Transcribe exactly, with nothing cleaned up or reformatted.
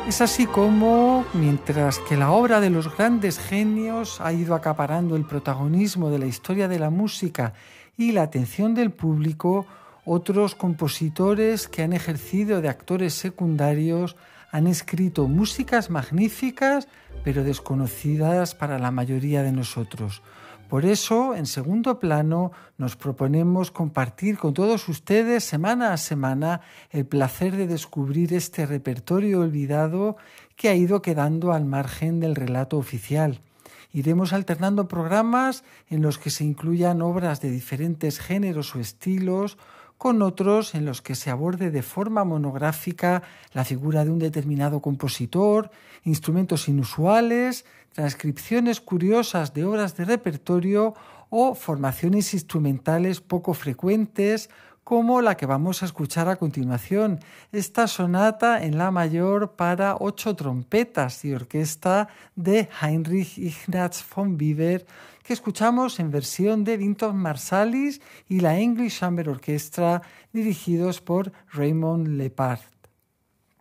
Es así como, mientras que la obra de los grandes genios ha ido acaparando el protagonismo de la historia de la música y la atención del público, otros compositores que han ejercido de actores secundarios han escrito músicas magníficas, pero desconocidas para la mayoría de nosotros. Por eso, en segundo plano, nos proponemos compartir con todos ustedes semana a semana el placer de descubrir este repertorio olvidado que ha ido quedando al margen del relato oficial. Iremos alternando programas en los que se incluyan obras de diferentes géneros o estilos, con otros en los que se aborde de forma monográfica la figura de un determinado compositor, instrumentos inusuales, transcripciones curiosas de obras de repertorio o formaciones instrumentales poco frecuentes, como la que vamos a escuchar a continuación, esta sonata en la mayor para ocho trompetas y orquesta de Heinrich Ignaz von Weber, que escuchamos en versión de Wynton Marsalis y la English Chamber Orchestra, dirigidos por Raymond Lepard.